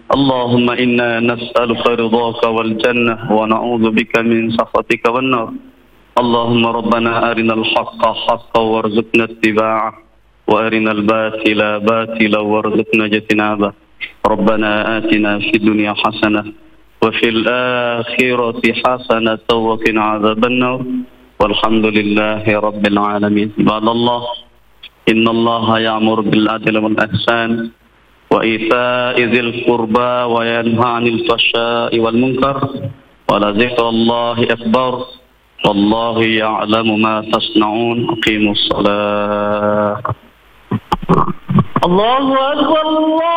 اللهم إنا نسألك رضاك والجنة ونعوذ بك من سخطك والنار. اللهم ربنا أرنا الحق حقا وارزقنا اتباعه وأرنا الباطل باطلا وارزقنا اجتنابه. ربنا آتنا في الدنيا حسنة وفي الآخرة حسنة وقنا عذاب النار والحمد لله رب العالمين. عباد الله، إن الله يأمر بالعدل والإحسان وإيتاء ذي القربى وينهى عن الفحشاء والمنكر ولذكر الله أكبر والله يعلم ما تصنعون. أقيموا الصلاة. الله أكبر. الله